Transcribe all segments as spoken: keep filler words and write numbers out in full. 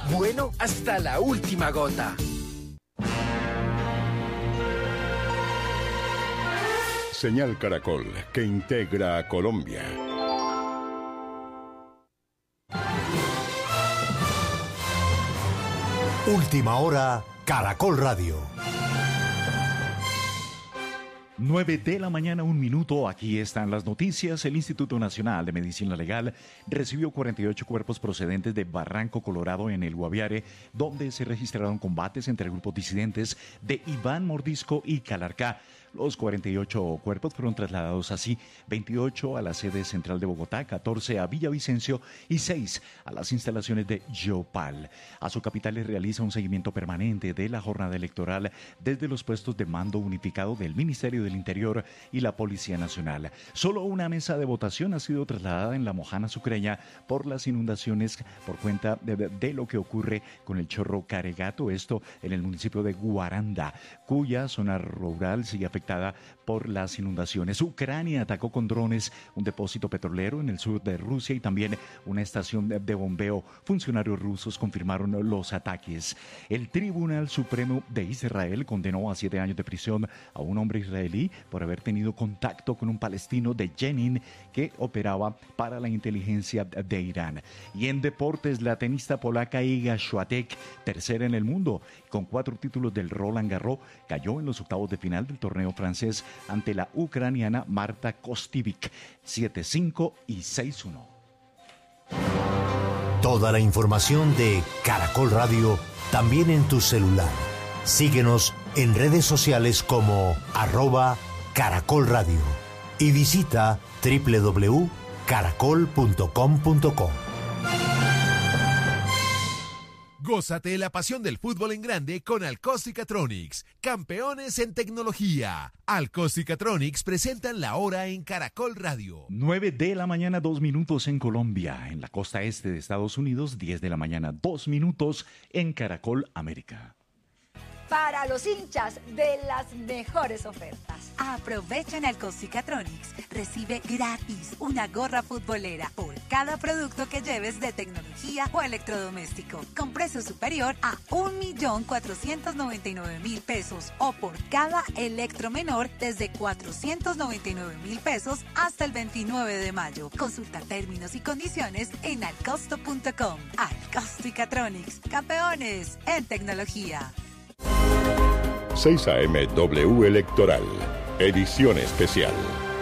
bueno hasta la última gota. Señal Caracol, que integra a Colombia. Última hora, Caracol Radio. nueve de la mañana, un minuto. Aquí están las noticias. El Instituto Nacional de Medicina Legal recibió cuarenta y ocho cuerpos procedentes de Barranco, Colorado, en el Guaviare, donde se registraron combates entre grupos disidentes de Iván Mordisco y Calarcá. Los cuarenta y ocho cuerpos fueron trasladados así: veintiocho a la sede central de Bogotá, catorce a Villavicencio y seis a las instalaciones de Yopal. A su capital le realiza un seguimiento permanente de la jornada electoral desde los puestos de mando unificado del Ministerio del Interior y la Policía Nacional. Solo una mesa de votación ha sido trasladada en la Mojana Sucreña por las inundaciones por cuenta de, de, de lo que ocurre con el chorro Caregato, esto en el municipio de Guaranda, cuya zona rural sigue afectada por las inundaciones. Ucrania atacó con drones un depósito petrolero en el sur de Rusia y también una estación de, de bombeo. Funcionarios rusos confirmaron los ataques. El Tribunal Supremo de Israel condenó a siete años de prisión a un hombre israelí por haber tenido contacto con un palestino de Jenin que operaba para la inteligencia de Irán. Y en deportes, la tenista polaca Iga Świątek, tercera en el mundo, con cuatro títulos del Roland Garros, cayó en los octavos de final del torneo francés ante la ucraniana Marta Kostyuk, siete cinco y seis uno. Toda la información de Caracol Radio también en tu celular. Síguenos en redes sociales como arroba Caracol Radio y visita doble u doble u doble u punto caracol punto com punto co. Gózate la pasión del fútbol en grande con Alcóstica-Tronics, campeones en tecnología. Alcóstica-Tronics presentan la hora en Caracol Radio. nueve de la mañana, dos minutos en Colombia. En la costa este de Estados Unidos, diez de la mañana, dos minutos en Caracol América. Para los hinchas de las mejores ofertas. Aprovecha en Alcóstica-Tronics. Recibe gratis una gorra futbolera por cada producto que lleves de tecnología o electrodoméstico, con precio superior a un millón cuatrocientos noventa y nueve mil pesos, o por cada electro menor desde cuatrocientos noventa y nueve mil pesos hasta el veintinueve de mayo. Consulta términos y condiciones en alcosto punto com. Alcóstica-Tronics, campeones en tecnología. seis A M W Electoral, edición especial.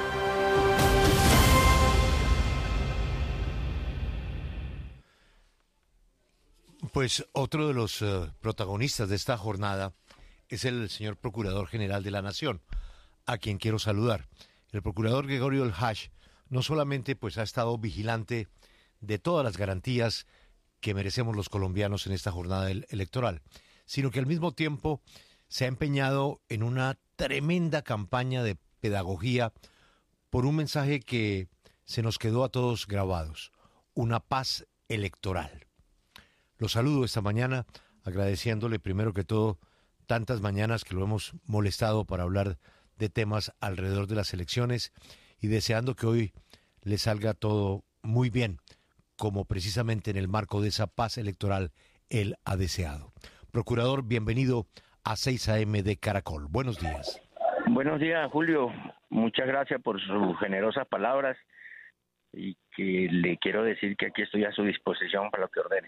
Pues otro de los uh, protagonistas de esta jornada es el señor Procurador General de la Nación, a quien quiero saludar. El Procurador Gregorio El Hash no solamente pues ha estado vigilante de todas las garantías que merecemos los colombianos en esta jornada el- electoral, sino que al mismo tiempo se ha empeñado en una tremenda campaña de pedagogía por un mensaje que se nos quedó a todos grabados: una paz electoral. Lo saludo esta mañana agradeciéndole primero que todo tantas mañanas que lo hemos molestado para hablar de temas alrededor de las elecciones y deseando que hoy le salga todo muy bien, como precisamente en el marco de esa paz electoral él ha deseado. Procurador, bienvenido a seis A M de Caracol. Buenos días. Buenos días, Julio. Muchas gracias por sus generosas palabras y que le quiero decir que aquí estoy a su disposición para lo que ordene.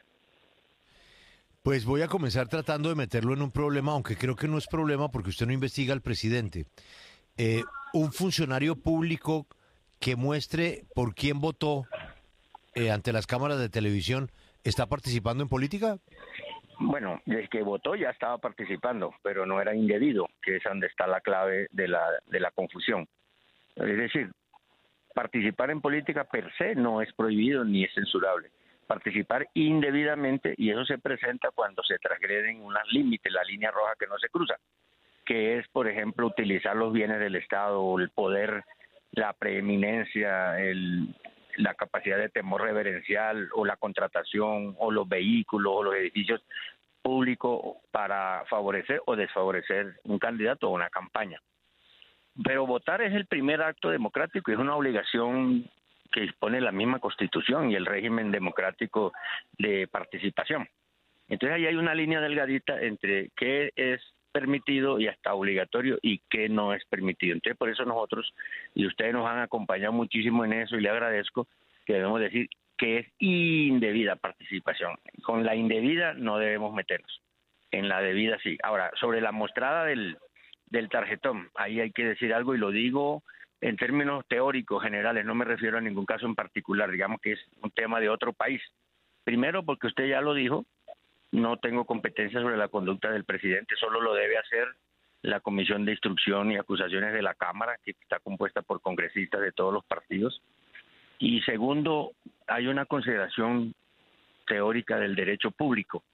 Pues voy a comenzar tratando de meterlo en un problema, aunque creo que no es problema porque usted no investiga al presidente. Eh, un funcionario público que muestre por quién votó eh, ante las cámaras de televisión, ¿está participando en política? Bueno, desde que votó ya estaba participando, pero no era indebido, que es donde está la clave de la, de la confusión. Es decir, participar en política per se no es prohibido ni es censurable. Participar indebidamente, y eso se presenta cuando se transgreden unos límites, la línea roja que no se cruza, que es, por ejemplo, utilizar los bienes del Estado, el poder, la preeminencia, el, la capacidad de temor reverencial, o la contratación, o los vehículos, o los edificios públicos para favorecer o desfavorecer un candidato o una campaña. Pero votar es el primer acto democrático y es una obligación que dispone la misma Constitución y el régimen democrático de participación. Entonces ahí hay una línea delgadita entre qué es permitido y hasta obligatorio y qué no es permitido. Entonces por eso nosotros, y ustedes nos han acompañado muchísimo en eso y le agradezco, que debemos decir que es indebida participación. Con la indebida no debemos meternos, en la debida sí. Ahora, sobre la mostrada del, del tarjetón, ahí hay que decir algo y lo digo en términos teóricos generales, no me refiero a ningún caso en particular, digamos que es un tema de otro país. Primero porque usted ya lo dijo, no tengo competencia sobre la conducta del presidente, solo lo debe hacer la Comisión de Instrucción y Acusaciones de la Cámara, que está compuesta por congresistas de todos los partidos. Y segundo, hay una consideración teórica del derecho público.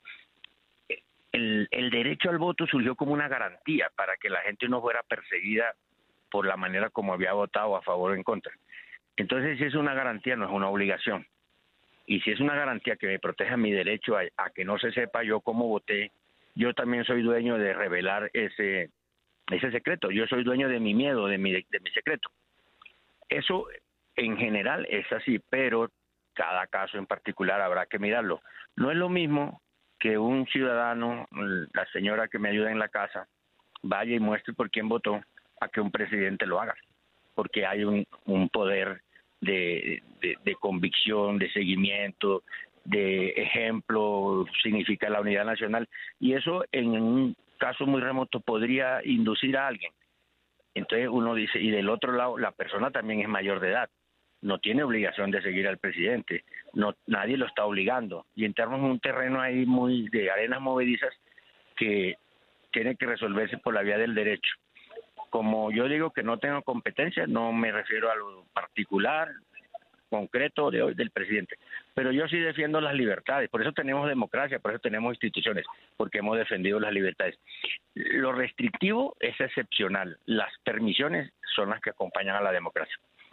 El, el derecho al voto surgió como una garantía para que la gente no fuera perseguida por la manera como había votado a favor o en contra. Entonces, si es una garantía, no es una obligación. Y si es una garantía que me proteja mi derecho a, a que no se sepa yo cómo voté, yo también soy dueño de revelar ese, ese secreto. Yo soy dueño de mi miedo, de mi, de mi secreto. Eso en general es así, pero cada caso en particular habrá que mirarlo. No es lo mismo que un ciudadano, la señora que me ayuda en la casa, vaya y muestre por quién votó, a que un presidente lo haga, porque hay un, un poder de, de, de convicción, de seguimiento, de ejemplo, significa la unidad nacional, y eso en un caso muy remoto podría inducir a alguien. Entonces uno dice, y del otro lado, la persona también es mayor de edad, no tiene obligación de seguir al presidente, no, nadie lo está obligando, y entramos en un terreno ahí muy de arenas movedizas que tiene que resolverse por la vía del derecho. Como yo digo que no tengo competencia, no me refiero a lo particular, concreto de hoy del presidente, pero yo sí defiendo las libertades, por eso tenemos democracia, por eso tenemos instituciones, porque hemos defendido las libertades. Lo restrictivo es excepcional, las permisiones son las que acompañan a la democracia.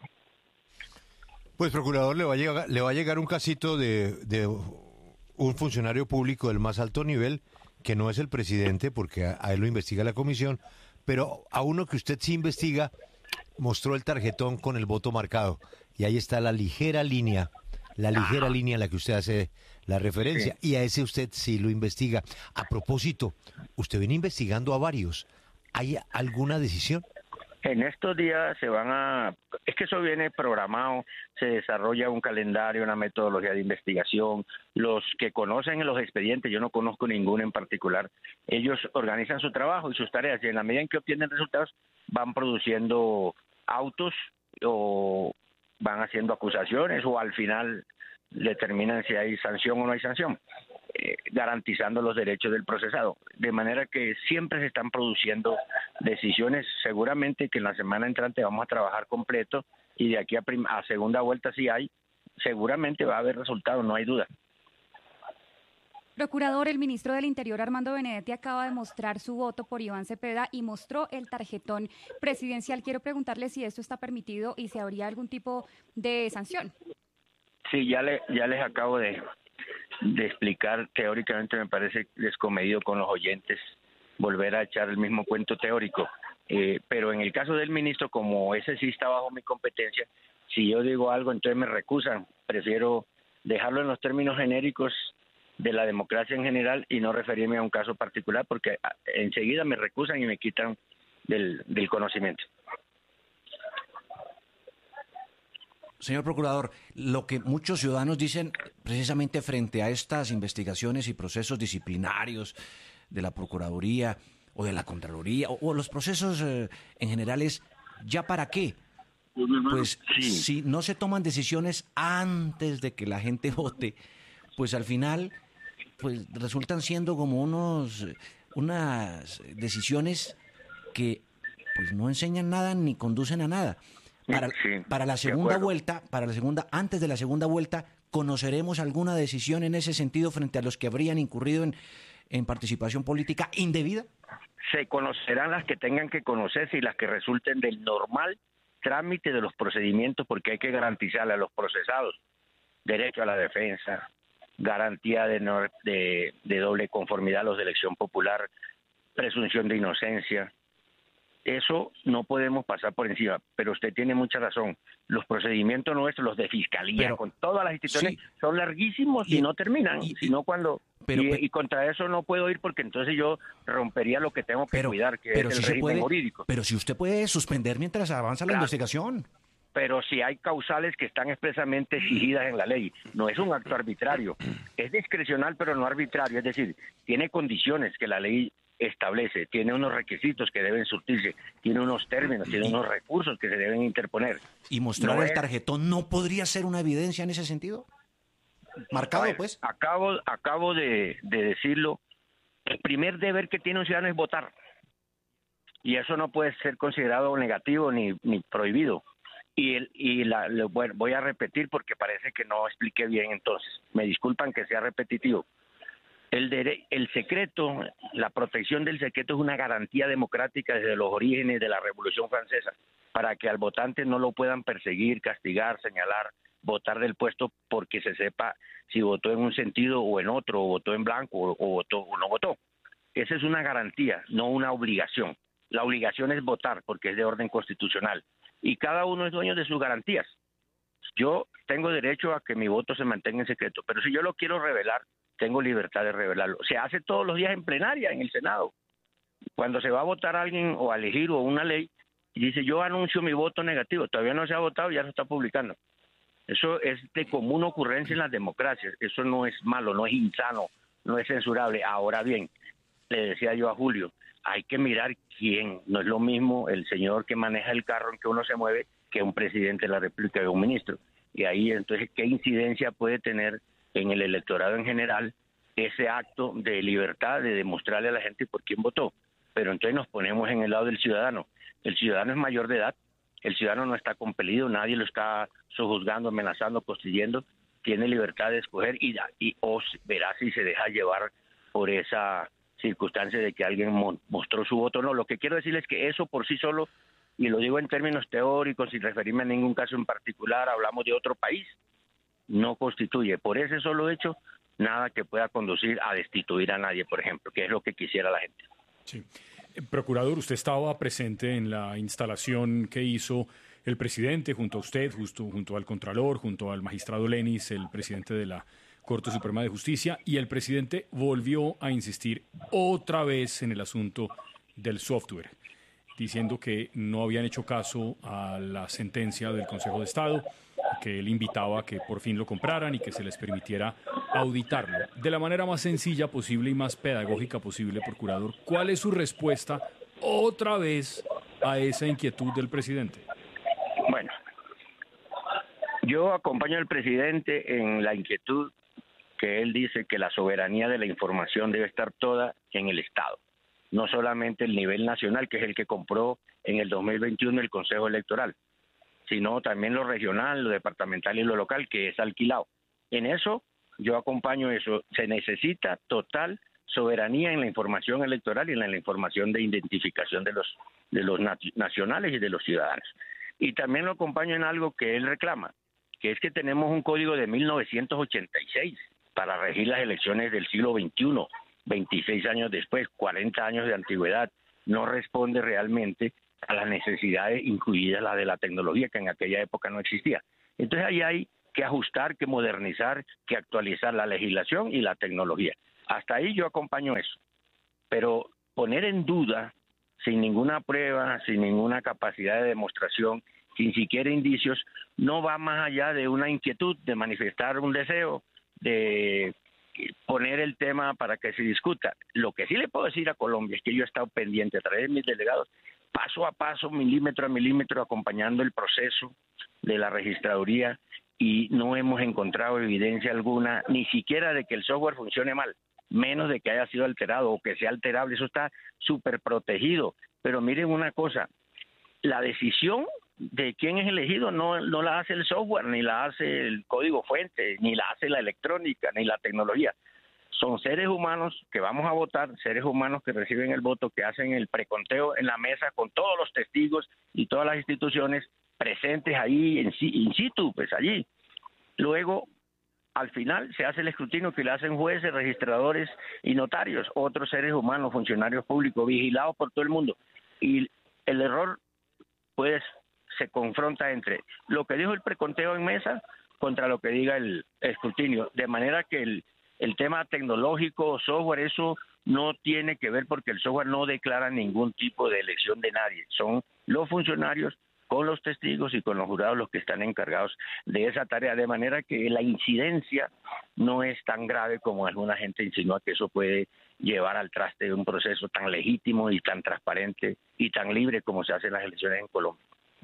Pues, procurador, le va a llegar, le va a llegar un casito de, de un funcionario público del más alto nivel, que no es el presidente, porque a, a él lo investiga la comisión, pero a uno que usted sí investiga, mostró el tarjetón con el voto marcado. Y ahí está la ligera línea, la ligera línea a la que usted hace la referencia. Sí. Y a ese usted sí lo investiga. A propósito, usted viene investigando a varios. ¿Hay alguna decisión? En estos días se van a... Es que eso viene programado, se desarrolla un calendario, una metodología de investigación. Los que conocen los expedientes, yo no conozco ninguno en particular, ellos organizan su trabajo y sus tareas y en la medida en que obtienen resultados van produciendo autos o van haciendo acusaciones o al final determinan si hay sanción o no hay sanción, eh, garantizando los derechos del procesado. De manera que siempre se están produciendo decisiones, seguramente que en la semana entrante vamos a trabajar completo y de aquí a, prim- a segunda vuelta si hay, seguramente va a haber resultados, no hay duda. Procurador, el ministro del Interior, Armando Benedetti, acaba de mostrar su voto por Iván Cepeda y mostró el tarjetón presidencial. Quiero preguntarle si esto está permitido y si habría algún tipo de sanción. Sí, ya, le, ya les acabo de, de explicar. Teóricamente me parece descomedido con los oyentes volver a echar el mismo cuento teórico. Eh, pero en el caso del ministro, como ese sí está bajo mi competencia, si yo digo algo, entonces me recusan. Prefiero dejarlo en los términos genéricos de la democracia en general y no referirme a un caso particular porque enseguida me recusan y me quitan del, del conocimiento. Señor Procurador, lo que muchos ciudadanos dicen precisamente frente a estas investigaciones y procesos disciplinarios de la Procuraduría o de la Contraloría o, o los procesos eh, en general es, ¿ya para qué? Pues sí. Si no se toman decisiones antes de que la gente vote, pues al final pues resultan siendo como unos unas decisiones que pues no enseñan nada ni conducen a nada. Para, sí, para la segunda vuelta, para la segunda, antes de la segunda vuelta, ¿conoceremos alguna decisión en ese sentido frente a los que habrían incurrido en, en participación política indebida? Se conocerán las que tengan que conocerse y las que resulten del normal trámite de los procedimientos, porque hay que garantizarle a los procesados derecho a la defensa, garantía de, no, de, de doble conformidad a los de elección popular, presunción de inocencia, Eso no podemos pasar por encima, pero usted tiene mucha razón. Los procedimientos nuestros, los de fiscalía, pero, con todas las instituciones, sí, son larguísimos y, y no terminan, y, sino cuando pero, y, pero, y contra eso no puedo ir porque entonces yo rompería lo que tengo que pero, cuidar, que pero es el si régimen puede, jurídico. Pero si usted puede suspender mientras avanza la claro. investigación. Pero si hay causales que están expresamente exigidas en la ley, no es un acto arbitrario, es discrecional pero no arbitrario, es decir, tiene condiciones que la ley establece, tiene unos requisitos que deben surtirse, tiene unos términos, tiene unos recursos que se deben interponer. ¿Y mostrar no el es... tarjetón no podría ser una evidencia en ese sentido? Marcado, ver, pues. Acabo, acabo de, de decirlo, el primer deber que tiene un ciudadano es votar, y eso no puede ser considerado negativo ni, ni prohibido. Y, el, y la, lo, bueno, voy a repetir porque parece que no expliqué bien, entonces me disculpan que sea repetitivo. El, dere, el secreto, la protección del secreto es una garantía democrática desde los orígenes de la Revolución Francesa, para que al votante no lo puedan perseguir, castigar, señalar, votar del puesto porque se sepa si votó en un sentido o en otro, o votó en blanco o, o votó o no votó. Esa es una garantía, no una obligación. La obligación es votar porque es de orden constitucional y cada uno es dueño de sus garantías. Yo tengo derecho a que mi voto se mantenga en secreto, pero si yo lo quiero revelar, tengo libertad de revelarlo. Se hace todos los días en plenaria, en el Senado. Cuando se va a votar a alguien o a elegir o una ley, y dice, yo anuncio mi voto negativo, todavía no se ha votado, ya se está publicando. Eso es de común ocurrencia en las democracias. Eso no es malo, no es insano, no es censurable. Ahora bien, le decía yo a Julio, hay que mirar quién. No es lo mismo el señor que maneja el carro en que uno se mueve que un presidente de la República o un ministro. Y ahí, entonces, ¿qué incidencia puede tener en el electorado en general ese acto de libertad de demostrarle a la gente por quién votó? Pero entonces nos ponemos en el lado del ciudadano. El ciudadano es mayor de edad, el ciudadano no está compelido, nadie lo está sojuzgando, amenazando, costillando, tiene libertad de escoger y, y o verá si se deja llevar por esa circunstancia de que alguien mo- mostró su voto o no. Lo que quiero decirles es que eso por sí solo, y lo digo en términos teóricos sin referirme a ningún caso en particular, hablamos de otro país, no constituye por ese solo hecho nada que pueda conducir a destituir a nadie, por ejemplo, que es lo que quisiera la gente. Sí. Procurador, usted estaba presente en la instalación que hizo el presidente junto a usted, justo junto al Contralor, junto al magistrado Lenis, el presidente de la Corte Suprema de Justicia, y el presidente volvió a insistir otra vez en el asunto del software, diciendo que no habían hecho caso a la sentencia del Consejo de Estado, que él invitaba a que por fin lo compraran y que se les permitiera auditarlo. De la manera más sencilla posible y más pedagógica posible, procurador, ¿cuál es su respuesta otra vez a esa inquietud del presidente? Bueno, yo acompaño al presidente en la inquietud que él dice que la soberanía de la información debe estar toda en el Estado, no solamente el nivel nacional, que es el que compró en el dos mil veintiuno el Consejo Electoral, sino también lo regional, lo departamental y lo local, que es alquilado. En eso yo acompaño eso. Se necesita total soberanía en la información electoral y en la información de identificación de los de los nacionales y de los ciudadanos. Y también lo acompaño en algo que él reclama, que es que tenemos un código de mil novecientos ochenta y seis para regir las elecciones del siglo veintiuno, veintiséis años después, cuarenta años de antigüedad, no responde realmente a las necesidades, incluidas la de la tecnología, que en aquella época no existía. Entonces ahí hay que ajustar, que modernizar, que actualizar la legislación y la tecnología. Hasta ahí yo acompaño eso. Pero poner en duda, sin ninguna prueba, sin ninguna capacidad de demostración, sin siquiera indicios, no va más allá de una inquietud, de manifestar un deseo, de poner el tema para que se discuta. Lo que sí le puedo decir a Colombia es que yo he estado pendiente a través de mis delegados, paso a paso, milímetro a milímetro, acompañando el proceso de la registraduría, y no hemos encontrado evidencia alguna, ni siquiera de que el software funcione mal, menos de que haya sido alterado o que sea alterable. Eso está súper protegido. Pero miren una cosa, la decisión de quién es elegido no, no la hace el software, ni la hace el código fuente, ni la hace la electrónica, ni la tecnología. Son seres humanos que vamos a votar, seres humanos que reciben el voto, que hacen el preconteo en la mesa con todos los testigos y todas las instituciones presentes ahí en in situ, pues allí. Luego, al final, se hace el escrutinio que le hacen jueces, registradores y notarios, otros seres humanos, funcionarios públicos, vigilados por todo el mundo. Y el error pues se confronta entre lo que dijo el preconteo en mesa contra lo que diga el escrutinio, de manera que el, el tema tecnológico, software, eso no tiene que ver porque el software no declara ningún tipo de elección de nadie, son los funcionarios con los testigos y con los jurados los que están encargados de esa tarea, de manera que la incidencia no es tan grave como alguna gente insinúa que eso puede llevar al traste de un proceso tan legítimo y tan transparente y tan libre como se hacen las elecciones en Colombia.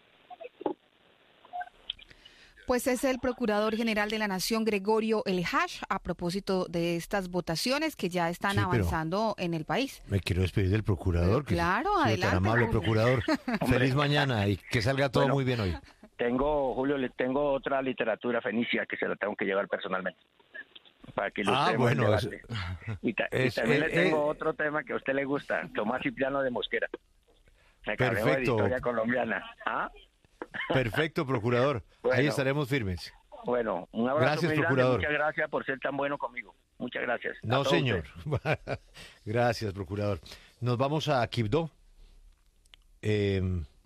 Pues es el Procurador General de la Nación, Gregorio El Hash, a propósito de estas votaciones que ya están Sí, pero avanzando en el país. Me quiero despedir del procurador. Que Claro, ha sido adelante. tan amable, procurador. Feliz mañana y que salga todo Bueno, muy bien hoy. Tengo, Julio, le tengo otra literatura fenicia que se la tengo que llevar personalmente para que Ah, ilustremos bueno, el es- debate. Y, ta- y es- también eh, le tengo eh. otro tema que a usted le gusta, Tomás Cipriano de Mosquera. Me cargó de Perfecto. historia colombiana. ¿Ah? Perfecto, procurador. Bueno. Ahí estaremos firmes. Bueno, un abrazo Gracias, muy grande, procurador. muchas gracias por ser tan bueno conmigo. Muchas gracias. A No, todos señor. ustedes. Gracias, procurador. Nos vamos a Quibdó. Eh,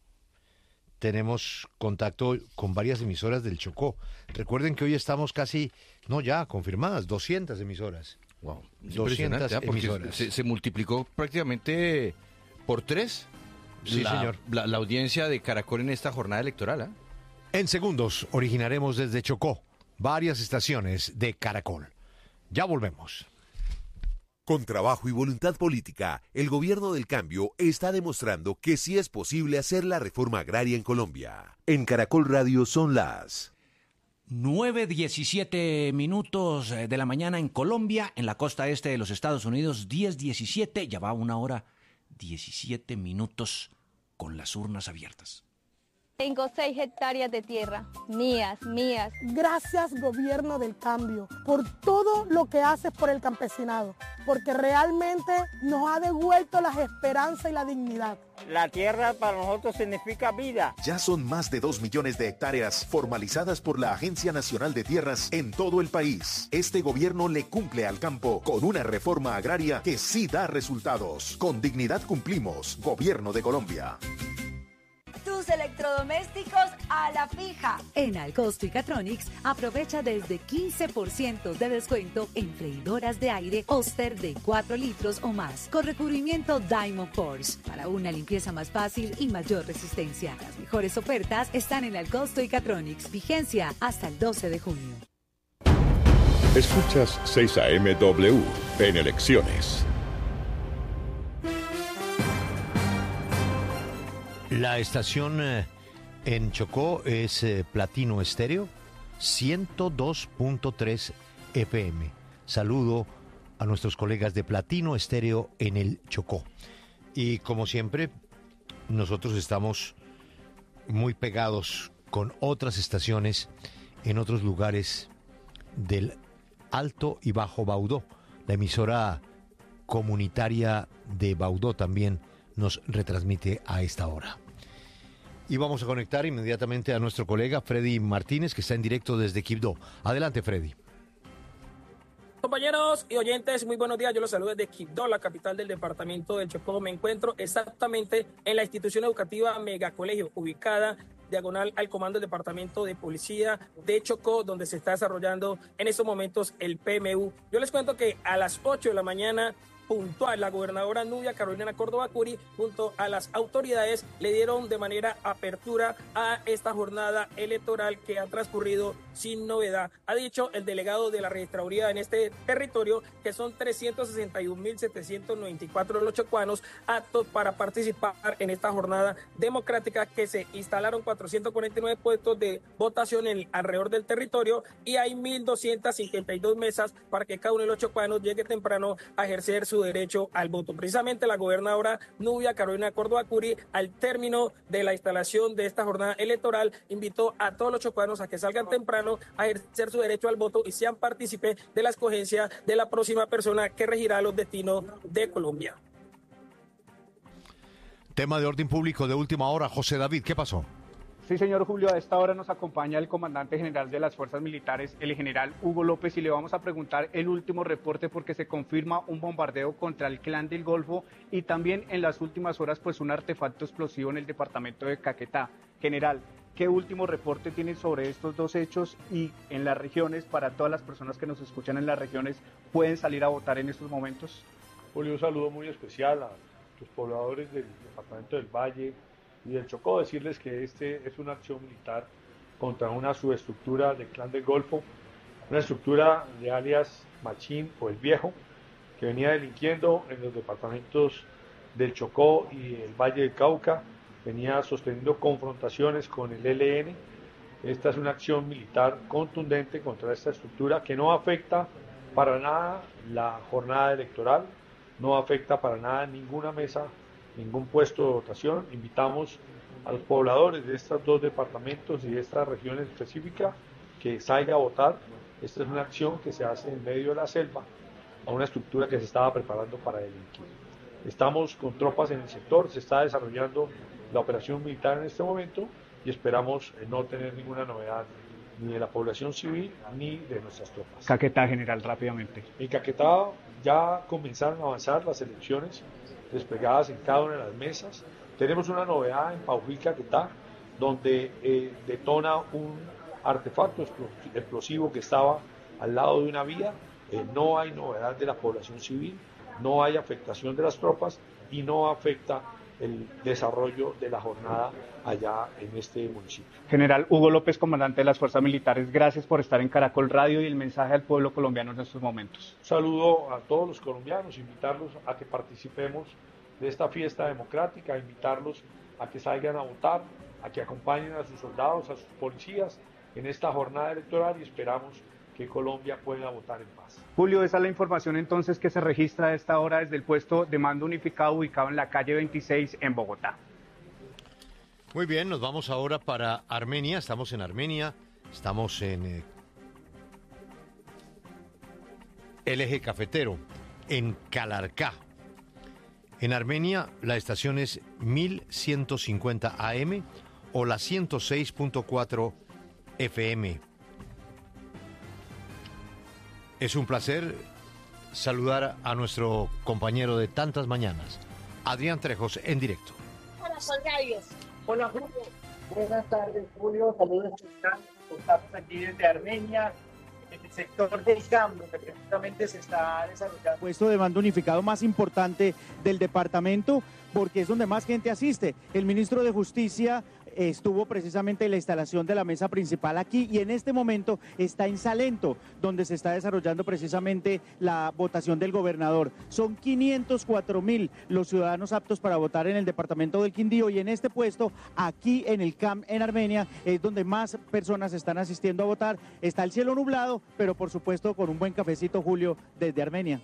tenemos contacto con varias emisoras del Chocó. Recuerden que hoy estamos casi, no ya, confirmadas, doscientas emisoras. Wow. doscientas ¿ah? Porque emisoras. se, se multiplicó prácticamente por tres Sí, la, señor. La, la audiencia de Caracol en esta jornada electoral. ¿ah? En segundos originaremos desde Chocó varias estaciones de Caracol. Ya volvemos. Con trabajo y voluntad política, el gobierno del cambio está demostrando que sí es posible hacer la reforma agraria en Colombia. En Caracol Radio son las nueve diecisiete minutos de la mañana en Colombia, en la costa este de los Estados Unidos, diez diecisiete, ya va una hora diecisiete minutos con las urnas abiertas. Tengo seis hectáreas de tierra, mías, mías. Gracias, gobierno del cambio, por todo lo que haces por el campesinado, porque realmente nos ha devuelto las esperanzas y la dignidad. La tierra para nosotros significa vida. Ya son más de dos millones de hectáreas formalizadas por la Agencia Nacional de Tierras en todo el país. Este gobierno le cumple al campo con una reforma agraria que sí da resultados. Con dignidad cumplimos. Gobierno de Colombia. Tus electrodomésticos a la fija. En Alcosto y Catronics aprovecha desde quince por ciento de descuento en freidoras de aire Oster de cuatro litros o más con recubrimiento Diamond Force para una limpieza más fácil y mayor resistencia. Las mejores ofertas están en Alcosto y Catronics. Vigencia hasta el doce de junio. Escuchas seis A M W en elecciones. La estación eh, en Chocó es eh, Platino Estéreo, ciento dos punto tres F M. Saludo a nuestros colegas de Platino Estéreo en el Chocó. Y como siempre, nosotros estamos muy pegados con otras estaciones en otros lugares del Alto y Bajo Baudó. La emisora comunitaria de Baudó también nos retransmite a esta hora. Y vamos a conectar inmediatamente a nuestro colega Freddy Martínez, que está en directo desde Quibdó. Adelante, Freddy. Compañeros y oyentes, muy buenos días. Yo los saludo desde Quibdó, la capital del departamento del Chocó. Me encuentro exactamente en la institución educativa Megacolegio, ubicada diagonal al comando del departamento de policía de Chocó, donde se está desarrollando en estos momentos el P M U. Yo les cuento que a las ocho de la mañana, puntual, la gobernadora Nubia Carolina Córdoba Curi junto a las autoridades le dieron de manera apertura a esta jornada electoral que ha transcurrido sin novedad. Ha dicho el delegado de la registraduría en este territorio que son trescientos sesenta y un mil setecientos noventa y cuatro los chocuanos aptos para participar en esta jornada democrática, que se instalaron cuatrocientos cuarenta y nueve puestos de votación en alrededor del territorio y hay mil doscientas cincuenta y dos mesas para que cada uno de los chocuanos llegue temprano a ejercer su derecho al voto. Precisamente la gobernadora Nubia Carolina Córdoba Curi, al término de la instalación de esta jornada electoral, invitó a todos los chocuanos a que salgan temprano a ejercer su derecho al voto y sean partícipes de la escogencia de la próxima persona que regirá los destinos de Colombia. Tema de orden público de última hora, José David, ¿qué pasó? Sí, señor Julio, a esta hora nos acompaña el comandante general de las Fuerzas Militares, el general Hugo López, y le vamos a preguntar el último reporte porque se confirma un bombardeo contra el Clan del Golfo y también en las últimas horas pues un artefacto explosivo en el departamento de Caquetá. General, ¿qué último reporte tiene sobre estos dos hechos y en las regiones, para todas las personas que nos escuchan en las regiones, pueden salir a votar en estos momentos? Julio, un saludo muy especial a los pobladores del departamento del Valle y del Chocó, decirles que este es una acción militar contra una subestructura del Clan del Golfo, una estructura de alias Machín o el Viejo, que venía delinquiendo en los departamentos del Chocó y el Valle del Cauca, venía sosteniendo confrontaciones con el E L N. Esta es una acción militar contundente contra esta estructura que no afecta para nada la jornada electoral, no afecta para nada ninguna mesa, ningún puesto de votación. Invitamos a los pobladores de estos dos departamentos y de esta región específica que salga a votar. Esta es una acción que se hace en medio de la selva a una estructura que se estaba preparando para delinquir. Estamos con tropas en el sector, se está desarrollando la operación militar en este momento y esperamos no tener ninguna novedad ni de la población civil ni de nuestras tropas. Caquetá, general, rápidamente. En Caquetá ya comenzaron a avanzar las elecciones desplegadas en cada una de las mesas. Tenemos una novedad en Paují, Caquetá, donde eh, detona un artefacto explosivo que estaba al lado de una vía. Eh, no hay novedad de la población civil, no hay afectación de las tropas y no afecta el desarrollo de la jornada allá en este municipio. General Hugo López, comandante de las Fuerzas Militares, gracias por estar en Caracol Radio y el mensaje al pueblo colombiano en estos momentos. Un saludo a todos los colombianos, invitarlos a que participemos de esta fiesta democrática, invitarlos a que salgan a votar, a que acompañen a sus soldados, a sus policías en esta jornada electoral y esperamos que Colombia pueda votar en paz. Julio, esa es la información entonces que se registra a esta hora desde el puesto de mando unificado ubicado en la calle veintiséis en Bogotá. Muy bien, nos vamos ahora para Armenia. Estamos en Armenia, estamos en eh, el eje cafetero, en Calarcá. En Armenia la estación es mil ciento cincuenta A M o la ciento seis punto cuatro F M. Es un placer saludar a nuestro compañero de tantas mañanas, Adrián Trejos, en directo. Hola, Solgarios. Hola, Julio. Buenas tardes, Julio. Saludos. Estamos aquí desde Armenia, en el sector del Cam, donde precisamente se está desarrollando. Puesto de mando unificado más importante del departamento, porque es donde más gente asiste. El ministro de Justicia estuvo precisamente en la instalación de la mesa principal aquí y en este momento está en Salento, donde se está desarrollando precisamente la votación del gobernador. Son quinientos cuatro mil los ciudadanos aptos para votar en el departamento del Quindío y en este puesto, aquí en el C A M en Armenia, es donde más personas están asistiendo a votar. Está el cielo nublado, pero por supuesto con un buen cafecito, Julio, desde Armenia.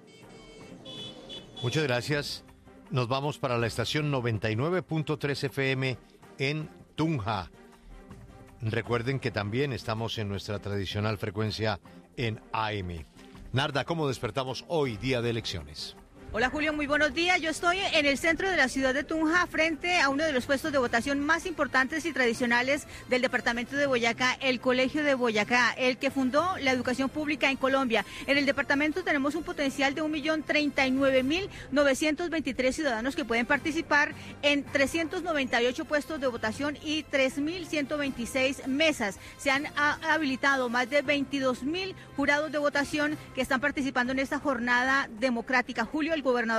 Muchas gracias. Nos vamos para la estación noventa y nueve punto tres F M en Tunja. Recuerden que también estamos en nuestra tradicional frecuencia en A M. Narda, ¿cómo despertamos hoy, día de elecciones? Hola Julio, muy buenos días. Yo estoy en el centro de la ciudad de Tunja, frente a uno de los puestos de votación más importantes y tradicionales del departamento de Boyacá, el Colegio de Boyacá, el que fundó la educación pública en Colombia. En el departamento tenemos un potencial de un millón treinta y nueve mil novecientos veintitrés ciudadanos que pueden participar en trescientos noventa y ocho puestos de votación y tres mil ciento veintiséis mesas. Se han habilitado más de veintidós mil jurados de votación que están participando en esta jornada democrática. Julio, el gobernador